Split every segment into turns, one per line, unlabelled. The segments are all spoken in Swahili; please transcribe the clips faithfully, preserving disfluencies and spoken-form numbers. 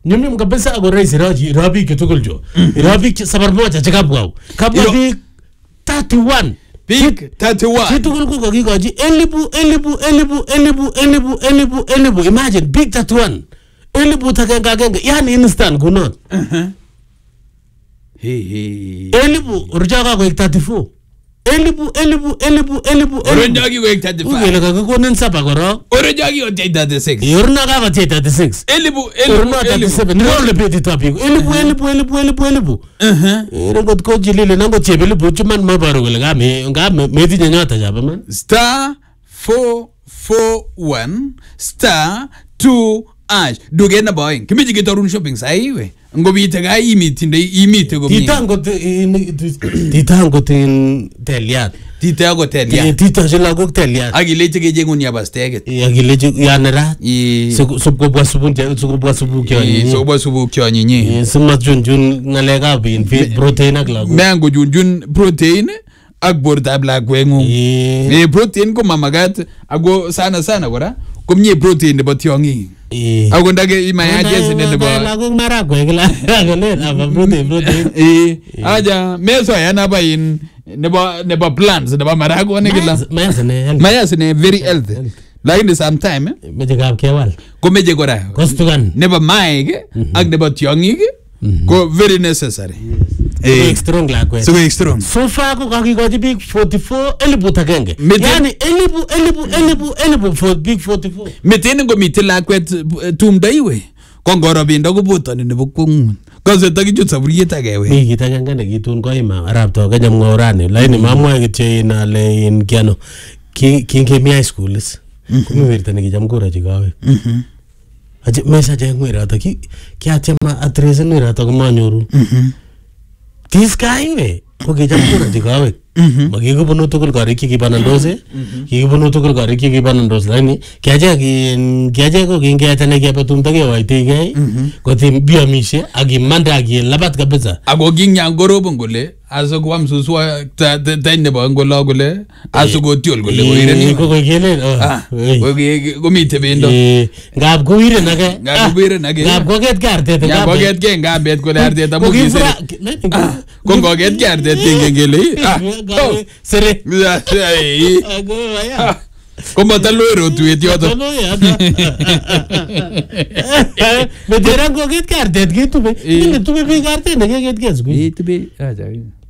Nyumnyum kabisa ako rais raji rabi kitugul jo. Rabi sabar moja chakabwa. Kabwa bi thirty-one.
Big thirty-one.
Kitugul ko kakikoji elibu elibu elibu elibu elibu elibu elibu. Imagine big thirty-one. Elibu takenge agenge. Yani instant kunon.
Uh-huh. Hey hey.
Elibu urjaga ko thirty-four. Elibu elibu elibu elibu.
Orojagi ko thirty-five.
Ugele kakakonen saba koro.
Orojagi ko thirty-six.
Yorna ka thirty-six.
Elibu elibu
thirty-seven. Ndio lepeti topic. Elibu elibu elibu elibu elibu.
Uh-huh.
Ngot ko jilile nango chebele buchuman mabaro gele ga me ga meti nyata jaba man.
Star four four one star two ash dugena boy. Kimi jigitorun shopping sai we. Ngobite ga imiti ndo imiti go mi.
Titango titango tin teliat.
Titango teliat.
Titango jela go teliat.
Agilete ke jengun ya bastege.
Agilete ya nera.
I
subko bwa subun subko bwa subu kyo ni.
Subko subu kyo ni ni.
Sima jun jun ngalega bin protein ak lagu.
Mango jun jun protein ak borda black wengu. E protein ko mamagat ago sana sana gora. Kumye protein de batyongi. Ago ndage imayaje sine de ba.
Lagu maragwe gela. Gele aba protein protein.
Eh aja meso ya na ba in ne ba ne ba plants ne ba marago ne gela.
Mayas ne.
Mayas ne very healthy. Like the same time eh.
Meje gab kewal.
Ko meje gora.
Kostugan.
Ne ba maige ak ne ba tyongi ko very necessary.
Eh strong lakwe.
So strong.
So far ko kakikoji big forty-four elibu takenge. Yani elibu elibu elibu elibu for big forty-four.
Mitene ngo mitela kwet tumda iwe. Kongoro binda kubutani ne bukungun. Kaze takichut saburiet agewe.
Mi kitagenge ne kitun ko ima arab to kanyam ngorani. Laini mamwa kitche ina le in kiano. Ki kinge mi high school is. Kumi wirta ne kijam kura chikawe.
Mhm.
Aje mesa je ngwira ta ki kya chama atrese ngwira ta kumanyoru.
Mhm.
This guy we ko kijam kura chikawe. Magigo bunu tukul kari ki kibanandose. Ki bunu tukul kari ki kibanandose laini. Kya je ki kya je ko kinge atane kya patum tage waite gai. Ko tim biamishe agi manda agi labat kabisa.
Ago ginya ngoro bongole aso kwa msuswa ta ta ne ba ngola gole aso go tiol gole go ire
ko ko kele
ah go go mite bendo
ngab go ire nage
ngab go ire nage
ngab go get garte te
ngab go get ge ngab bet ko arte ta bugi sere ko go get garte te ngele ah
sere
ago ya como tal lo tu etioto
me dirán go get garte que tu me le tu me garte ne get get go
e tu be aja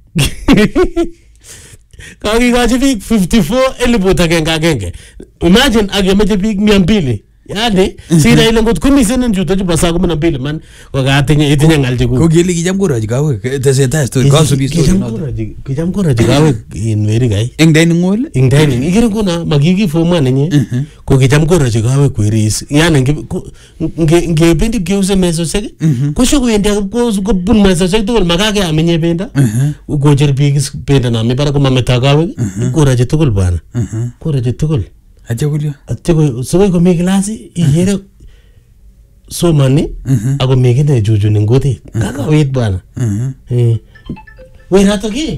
Kagi gaji big fifty-four elibu takenge genge. Imagine age meje big mia mbili. Yani sida ile ngot kumi sene njuto jiba sa kumi na mbili man ko ga tinye itinye ngalje ku.
Ko gele kijam gora jigawe te seta story ka su bi story
kijam gora ji kijam gora jigawe in very guy.
Eng dining ngol
eng dining igere kuna magigi fo mwana nye ko kijam gora jigawe kwiris. Yani nge nge bendi geuze meso sege. Ko sho kwende ko ko bun meso sege tugul magage amenye benda. Ko jer big benda na me para ko mametagawe gora ji tugul bana. Gora ji tugul.
Acha kulio.
Acha ko so ko me klasi igere so mani ako me kine juju ningote. Kaka wait bana. Eh. We rato ki.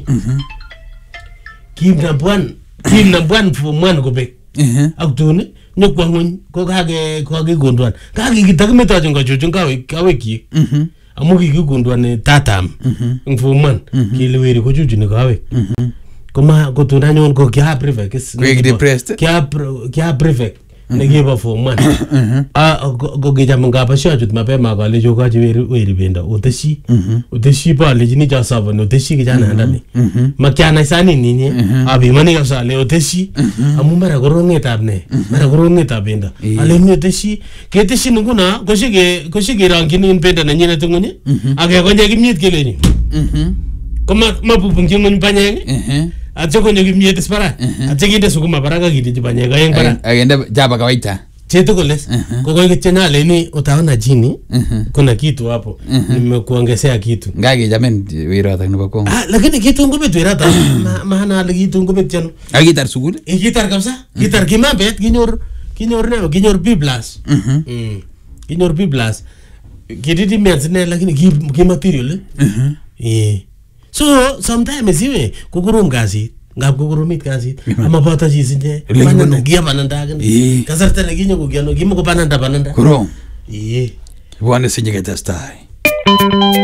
Kim na bwan, kim na bwan fo mwan ko be. Eh. Akdune nyokwa ngun ko kage ko kage gondwan. Kage kitak meta jonga juju kawe kawe ki. Mhm. Amuki ki gondwan tatam. Mhm. Fo mwan. Kileweri ko juju ne kawe. Mhm. Kuma ko tunanyon ko kya prefect is
depressed
kya kya prefect ne give for man ah go geja munga ba sha jut mapema ga le joka ji weri benda otashi otashi ba le jini ja sava no otashi geja na ndani makya na sani nini abi mani ga sa le otashi amu mara goro ngeta ne mara goro ngeta benda ale ni otashi ke otashi nguna ko shige ko shige rangini benda na nyina tunguni age ko nyagi mit kele ni koma mapupung jingun panyeng aja ko nyogi miete spara aja kinde sukuma baraka kide jibanye ga yang bara
agenda jaba kawaita
cheto koles ko ko kichana leni utaona jini kuna kitu hapo nimekuongezea kitu
ngage jamen wirata ni bako
ah lakini kitu ngome wirata maana le kitu ngome chano
agitar sugule
e gitar kabisa gitar kimambet kinyor kinyor ne kinyor B plus mm kinyor B plus kididi menzine lakini ki material eh so sometimes iwe kukurum kasit ngap kukurumit kasit ama bata jisinje bananda gia bananda kan kasarta ne ginyo kugiano gimo ko bananda bananda
kurom
eh
Bwana sinyeketestai.